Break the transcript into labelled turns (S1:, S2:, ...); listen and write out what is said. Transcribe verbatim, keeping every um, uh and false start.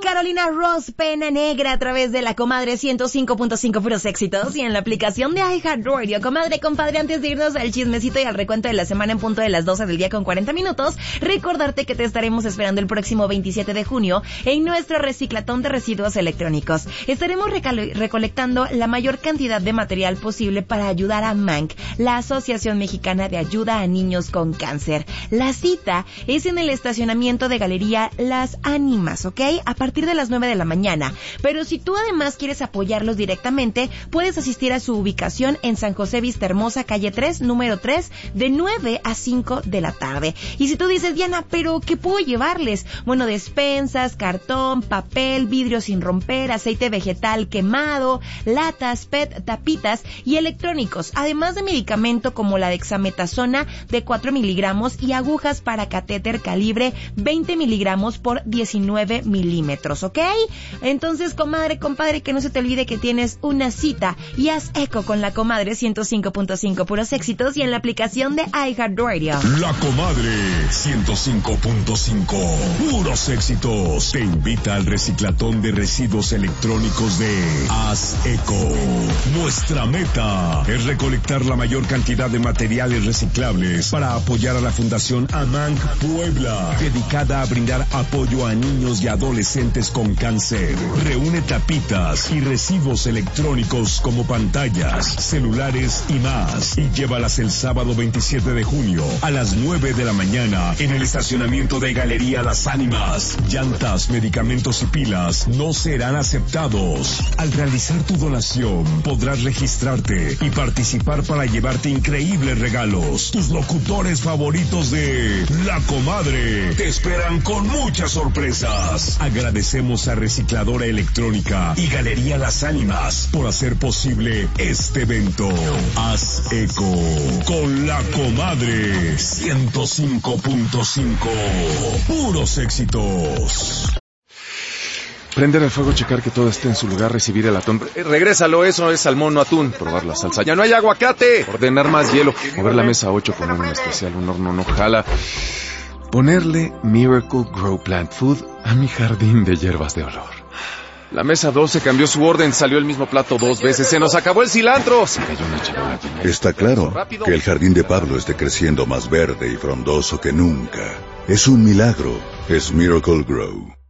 S1: Carolina Ross, Pena Negra, a través de la Comadre ciento cinco punto cinco, puros éxitos, y en la aplicación de iHeartRadio. Comadre, compadre, antes de irnos al chismecito y al recuento de la semana en punto de las doce del día con cuarenta minutos, recordarte que te estaremos esperando el próximo veintisiete de junio en nuestro reciclatón de residuos electrónicos. Estaremos recal- recolectando la mayor cantidad de material posible para ayudar a M A N C, la Asociación Mexicana de Ayuda a Niños con Cáncer. La cita es en el estacionamiento de Galería Las Ánimas, ¿ok? A partir de las nueve de la mañana. Pero si tú además quieres apoyarlos directamente, puedes asistir a su ubicación en San José Vista Hermosa, calle tres, número tres, de nueve a cinco de la tarde. Y si tú dices, Diana, ¿pero qué puedo llevarles? Bueno, despensas, cartón, papel, vidrio sin romper, aceite vegetal quemado, latas, P E T, tapitas y electrónicos, además de medicamento como la dexametasona de cuatro miligramos y agujas para catéter calibre veinte miligramos por diecinueve milímetros, ¿ok? Entonces, comadre, compadre, que no se te olvide que tienes una cita y haz eco con la Comadre ciento cinco punto cinco, puros éxitos, y en la aplicación de iHeartRadio.
S2: La Comadre ciento cinco punto cinco, puros éxitos, te invita al reciclatón de residuos electrónicos de Haz Eco. Nuestra meta es recolectar la mayor cantidad de materiales reciclables para apoyar a la Fundación A M A N C Puebla, dedicada a brindar apoyo a niños y adolescentes con cáncer. Reúne tapitas y residuos electrónicos como pantallas, celulares y más, y llévalas el sábado veintisiete de junio a las nueve de la mañana en el estacionamiento de Galería Las Ánimas. Llantas, medicamentos y pilas no serán aceptados. Al realizar tu donación podrás registrarte y participar para llevarte increíbles regalos. Tus locutores favoritos de La Comadre te esperan con muchas sorpresas. Agradecemos a Recicladora Electrónica y Galería Las Ánimas por hacer posible este evento. Haz eco con La Comadre ciento cinco punto cinco. Puros éxitos.
S3: Prender el fuego, checar que todo esté en su lugar, recibir el atún. Eh, regrésalo, eso es salmón, no atún. Probar la salsa. ¡Ya no hay aguacate! Ordenar más hielo. Mover la mesa ocho, poner un especial, un horno no jala. Ponerle Miracle Grow Plant Food a mi jardín de hierbas de olor. La mesa doce cambió su orden, salió el mismo plato dos veces. ¡Se nos acabó el cilantro! Se cayó una charola.
S4: Está claro que el jardín de Pablo esté creciendo más verde y frondoso que nunca. Es un milagro. Es Miracle Grow.